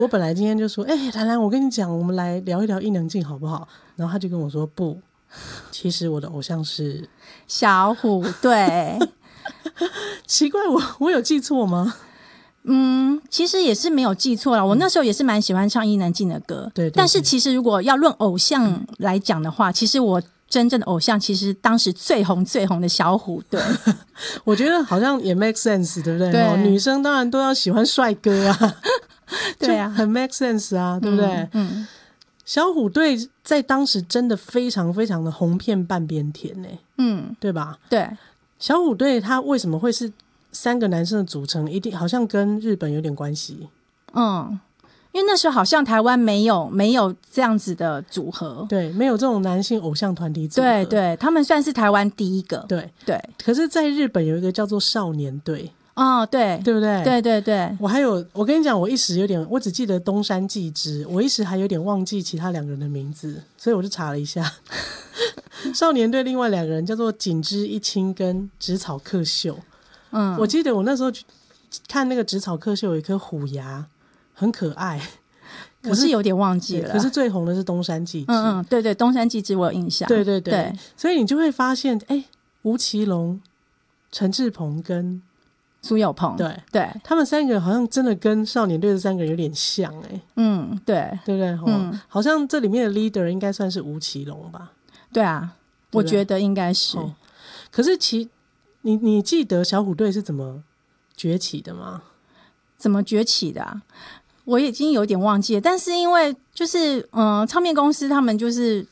我本来今天就说兰兰我跟你讲我们来聊一聊伊能静好不好，然后他就跟我说不，其实我的偶像是小虎队。 奇怪，我有记错吗？ 其实也是没有记错啦，我那时候也是蛮喜欢唱伊能静的歌， 对， 但是其实如果要论偶像来讲的话，其实我真正的偶像其实当时最红的小虎队。 我觉得好像也 make sense 对不对？ 对， 女生当然都要喜欢帅哥啊。 对啊， 很 make sense 啊，对不对？小虎队在当时真的非常非常的红遍半边天对吧？ 对， 小虎队他为什么会是3个男生的组成，一定好像跟日本有点关系。 因为那时候好像台湾没有这样子的组合， 对，没有这种男性偶像团体组合， 对对，他们算是台湾第一个， 对对。 可是在日本有一个叫做少年队， 对， 对不对？ 对对对。 我跟你讲，我一时有点，我只记得东山纪之，我一时还有点忘记其他2个人的名字，所以我就查了一下。少年队另外2个人叫做锦织一清跟植草克秀。我记得我那时候看那个植草克秀有一颗虎牙，很可爱。 我是有点忘记了， 可是最红的是东山纪之。 对对，东山纪之我有印象。 对对 对，所以你就会发现，吴奇隆、陈志朋跟苏有朋， 对对， 他们3个好像真的跟少年队的3个人有点像对， 对不对？好像这里面的 leader 应该算是吴奇隆吧？ 对啊，我觉得应该是。 可是你记得小虎队是怎么崛起的吗？ 怎么崛起的啊？我已经有点忘记了，但是因为就是唱片公司他们就是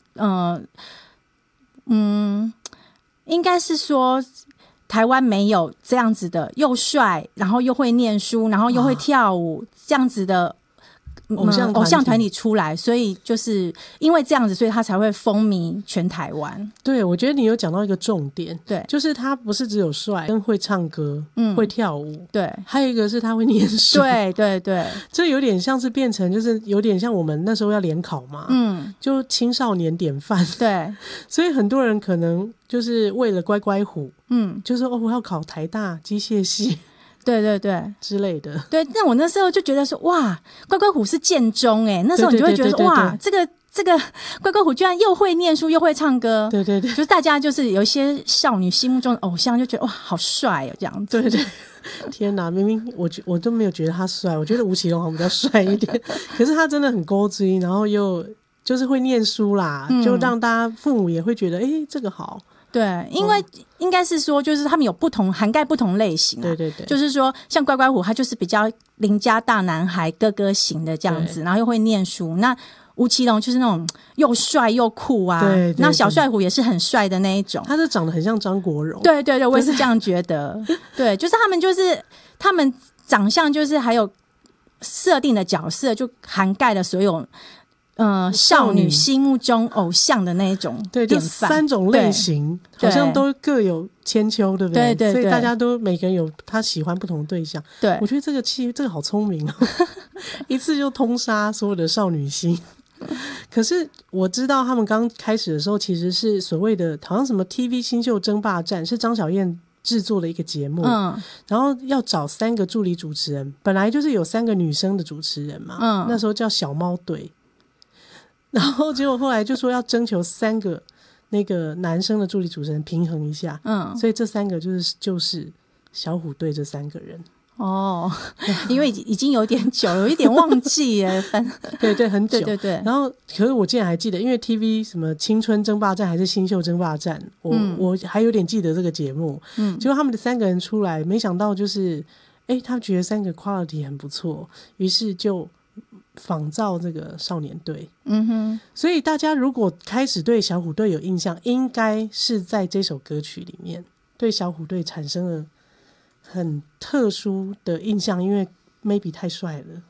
应该是说台湾没有这样子的又帅然后又会念书然后又会跳舞这样子的偶像团体出来，所以就是因为这样子，所以他才会风靡全台湾。 对，我觉得你有讲到一个重点， 对， 就是他不是只有帅跟会唱歌会跳舞， 对， 还有一个是他会念书， 对对对， 这有点像是变成就是有点像我们那时候要联考嘛，就青少年典范， 对， 所以很多人可能就是为了乖乖虎，就说我要考台大机械系， 对对对之类的。 对，那我那时候就觉得说，哇，乖乖虎是建中那时候你就会觉得说，哇，这个乖乖虎居然又会念书又会唱歌， 对对对， 就是大家就是有一些少女心目中的偶像就觉得哇，好帅这样子。 对对，天哪，明明我都没有觉得他帅，我觉得吴奇隆好像比较帅一点，可是他真的很勾追，然后又就是会念书啦，就让大家父母也会觉得这个好。 对，因为应该是说，就是他们有涵盖不同类型对对对， 就是说，像乖乖虎，他就是比较邻家大男孩、哥哥型的这样子，然后又会念书。那吴奇隆就是那种又帅又酷啊， 对， 那小帅虎也是很帅的那一种， 他是长得很像张国荣。 对对对，我也是这样觉得。对，就是他们长相就是还有设定的角色，就涵盖了所有。少女心目中偶像的那种典范，对，就 3种类型，好像都各有千秋，对不对？对对对，所以大家都每个人有他喜欢不同的对象。 对， 我觉得这个好聪明哦，一次就通杀所有的少女心。可是我知道他们刚开始的时候，其实是所谓的好像什么 TV 新秀争霸战，是张小燕制作的一个节目，然后要找3个助理主持人，本来就是有3个女生的主持人嘛，那时候叫小猫队。然后结果后来就说要征求3个那个男生的助理主持人平衡一下，所以这3个就是小虎队这3个人。 因为已经有点久，有一点忘记耶。 对对，很久。 对对对。 然后可是我竟然还记得，因为 TV 什么青春争霸战还是新秀争霸战，我还有点记得这个节目。结果他们的3个人出来，没想到就是他觉得3个 quality 很不错，于是就仿造这个少年队。所以大家如果开始对小虎队有印象，应该是在这首歌曲里面对小虎队产生了很特殊的印象，因为 maybe 太帅了。